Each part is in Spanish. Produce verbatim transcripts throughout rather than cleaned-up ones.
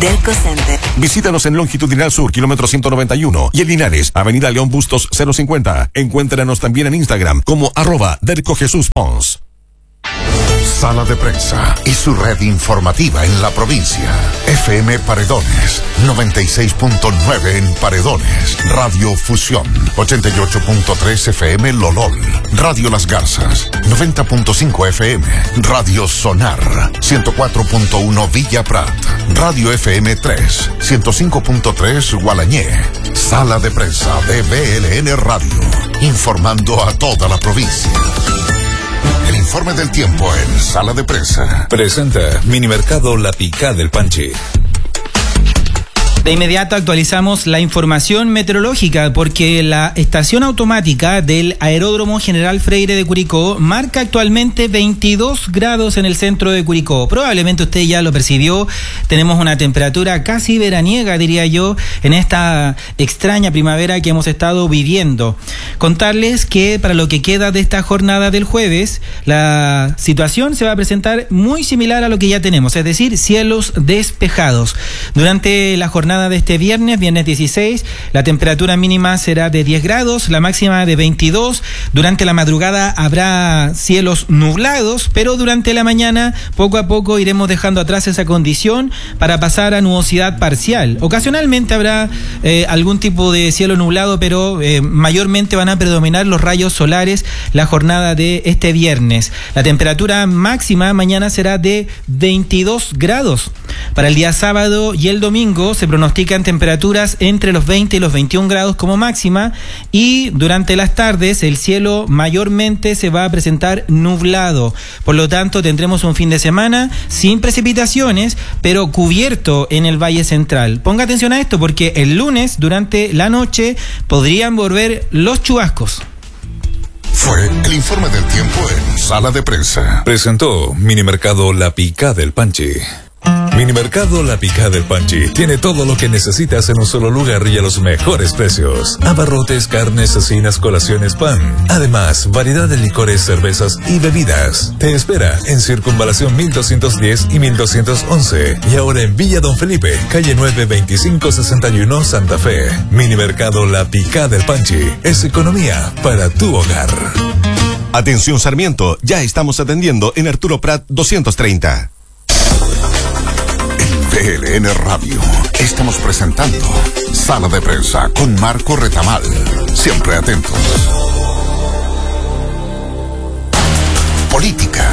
Delco Center. Visítanos en Longitudinal Sur, kilómetro ciento noventa y uno, y en Linares, Avenida León Bustos cero cincuenta. Encuéntranos también en Instagram como arroba Delco Jesús Pons. Sala de Prensa y su red informativa en la provincia. F M Paredones, noventa y seis punto nueve en Paredones. Radio Fusión, ochenta y ocho punto tres F M Lolol. Radio Las Garzas, noventa punto cinco F M. Radio Sonar, ciento cuatro punto uno Villa Prat. Radio F M tres, ciento cinco punto tres Gualañé. Sala de Prensa de B L N Radio, informando a toda la provincia. El informe del tiempo en Sala de Prensa. Presenta Minimercado La Picá del Panchi. De inmediato actualizamos la información meteorológica porque la estación automática del Aeródromo General Freire de Curicó marca actualmente veintidós grados en el centro de Curicó. Probablemente usted ya lo percibió, tenemos una temperatura casi veraniega, diría yo, en esta extraña primavera que hemos estado viviendo. Contarles que para lo que queda de esta jornada del jueves, la situación se va a presentar muy similar a lo que ya tenemos, es decir, cielos despejados. Durante la jornada de este viernes, viernes dieciséis, la temperatura mínima será de diez grados, la máxima de veintidós. Durante la madrugada habrá cielos nublados, pero durante la mañana poco a poco iremos dejando atrás esa condición para pasar a nubosidad parcial. Ocasionalmente habrá eh, algún tipo de cielo nublado, pero eh, mayormente van a predominar los rayos solares la jornada de este viernes. La temperatura máxima mañana será de veintidós grados. Para el día sábado y el domingo se pronostican temperaturas entre los veinte y los veintiún grados como máxima, y durante las tardes el cielo mayormente se va a presentar nublado. Por lo tanto, tendremos un fin de semana sin precipitaciones, pero cubierto en el Valle Central. Ponga atención a esto porque el lunes durante la noche podrían volver los chubascos. Fue el informe del tiempo en Sala de Prensa. Presentó Minimercado La Picá del Panchi. Minimercado La Picá del Panchi tiene todo lo que necesitas en un solo lugar y a los mejores precios. Abarrotes, carnes, cecinas, colaciones, pan. Además, variedad de licores, cervezas y bebidas. Te espera en Circunvalación mil doscientos diez y mil doscientos once. Y ahora en Villa Don Felipe, calle nueve veinticinco sesenta y uno, Santa Fe. Minimercado La Picá del Panchi es economía para tu hogar. Atención Sarmiento, ya estamos atendiendo en Arturo Prat doscientos treinta. B L N Radio. Estamos presentando Sala de Prensa con Marco Retamal. Siempre atentos. Política.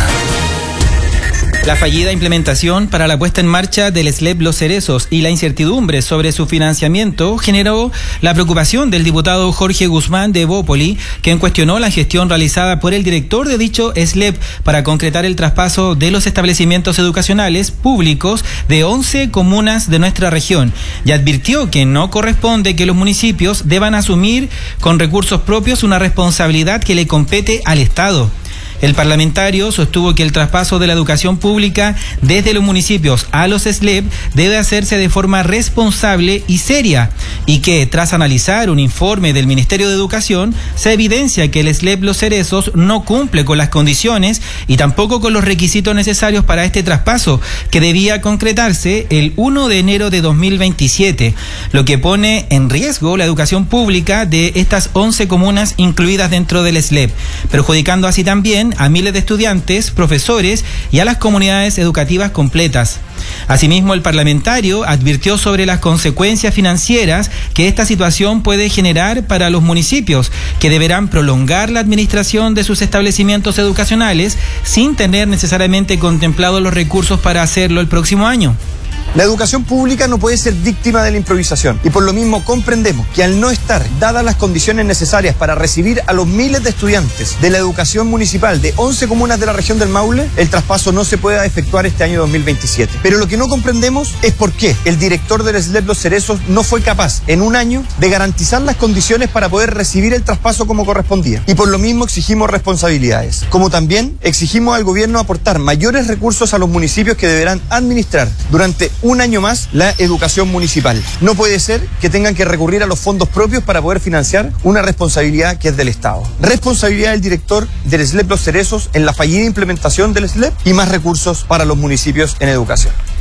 La fallida implementación para la puesta en marcha del S L E P Los Cerezos y la incertidumbre sobre su financiamiento generó la preocupación del diputado Jorge Guzmán de Evópoli, quien cuestionó la gestión realizada por el director de dicho S L E P para concretar el traspaso de los establecimientos educacionales públicos de once comunas de nuestra región, y advirtió que no corresponde que los municipios deban asumir con recursos propios una responsabilidad que le compete al Estado. El parlamentario sostuvo que el traspaso de la educación pública desde los municipios a los S L E P debe hacerse de forma responsable y seria, y que tras analizar un informe del Ministerio de Educación se evidencia que el S L E P Los Cerezos no cumple con las condiciones y tampoco con los requisitos necesarios para este traspaso, que debía concretarse el primero de enero de dos mil veintisiete, lo que pone en riesgo la educación pública de estas once comunas incluidas dentro del S L E P, perjudicando así también a miles de estudiantes, profesores y a las comunidades educativas completas. Asimismo, el parlamentario advirtió sobre las consecuencias financieras que esta situación puede generar para los municipios, que deberán prolongar la administración de sus establecimientos educacionales sin tener necesariamente contemplados los recursos para hacerlo el próximo año. La educación pública no puede ser víctima de la improvisación, y por lo mismo comprendemos que al no estar dadas las condiciones necesarias para recibir a los miles de estudiantes de la educación municipal de once comunas de la región del Maule, el traspaso no se pueda efectuar este año dos mil veintisiete. Pero lo que no comprendemos es por qué el director del S L E P Los Cerezos no fue capaz en un año de garantizar las condiciones para poder recibir el traspaso como correspondía, y por lo mismo exigimos responsabilidades, como también exigimos al gobierno aportar mayores recursos a los municipios que deberán administrar durante un año más la educación municipal. No puede ser que tengan que recurrir a los fondos propios para poder financiar una responsabilidad que es del Estado. Responsabilidad del director del S L E P Los Cerezos en la fallida implementación del S L E P y más recursos para los municipios en educación.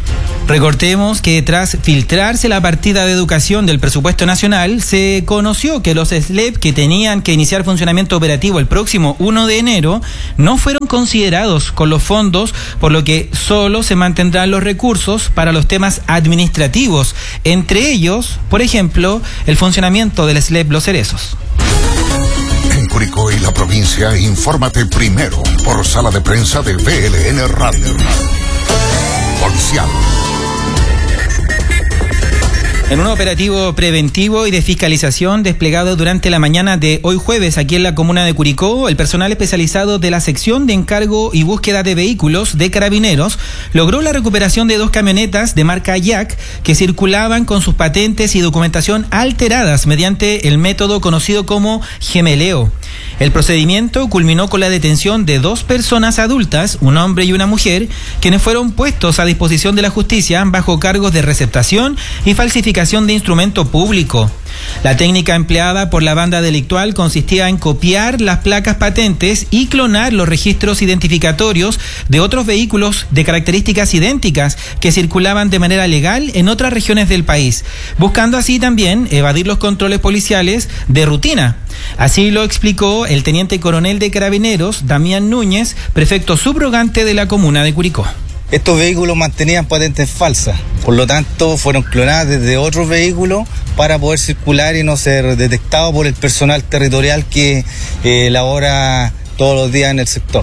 Recordemos que tras filtrarse la partida de educación del presupuesto nacional, se conoció que los S L E P que tenían que iniciar funcionamiento operativo el próximo primero de enero no fueron considerados con los fondos, por lo que solo se mantendrán los recursos para los temas administrativos, entre ellos, por ejemplo, el funcionamiento del S L E P Los Cerezos. En Curicó y la provincia, infórmate primero por sala de prensa de V L N Radio. Policial. En un operativo preventivo y de fiscalización desplegado durante la mañana de hoy jueves aquí en la comuna de Curicó, el personal especializado de la sección de encargo y búsqueda de vehículos de Carabineros logró la recuperación de dos camionetas de marca Jack que circulaban con sus patentes y documentación alteradas mediante el método conocido como gemeleo. El procedimiento culminó con la detención de dos personas adultas, un hombre y una mujer, quienes fueron puestos a disposición de la justicia bajo cargos de receptación y falsificación de instrumento público. La técnica empleada por la banda delictual consistía en copiar las placas patentes y clonar los registros identificatorios de otros vehículos de características idénticas que circulaban de manera legal en otras regiones del país, buscando así también evadir los controles policiales de rutina. Así lo explicó el teniente coronel de Carabineros, Damián Núñez, prefecto subrogante de la comuna de Curicó. Estos vehículos mantenían patentes falsas, por lo tanto fueron clonadas desde otros vehículos para poder circular y no ser detectados por el personal territorial que eh, labora todos los días en el sector.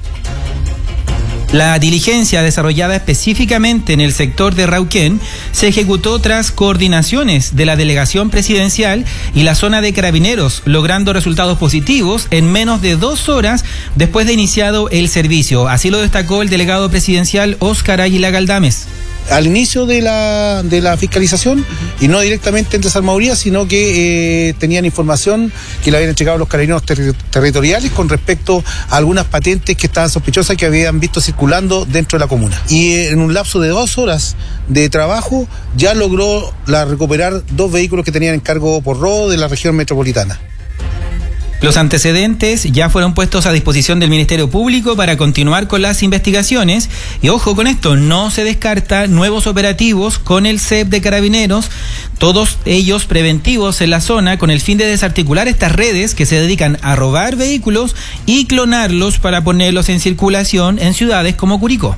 La diligencia desarrollada específicamente en el sector de Rauquén se ejecutó tras coordinaciones de la delegación presidencial y la zona de Carabineros, logrando resultados positivos en menos de dos horas después de iniciado el servicio. Así lo destacó el delegado presidencial Óscar Águila Galdames. Al inicio de la, de la fiscalización, uh-huh. y no directamente en Desarmaduría, sino que eh, tenían información que le habían entregado los carabineros ter- territoriales con respecto a algunas patentes que estaban sospechosas que habían visto circulando dentro de la comuna. Y eh, en un lapso de dos horas de trabajo ya logró la recuperar dos vehículos que tenían encargo por robo de la región metropolitana. Los antecedentes ya fueron puestos a disposición del Ministerio Público para continuar con las investigaciones y ojo con esto, no se descarta nuevos operativos con el C E P de Carabineros, todos ellos preventivos en la zona con el fin de desarticular estas redes que se dedican a robar vehículos y clonarlos para ponerlos en circulación en ciudades como Curicó.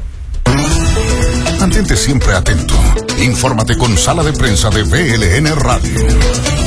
Mantente siempre atento. Infórmate con sala de prensa de V L N Radio.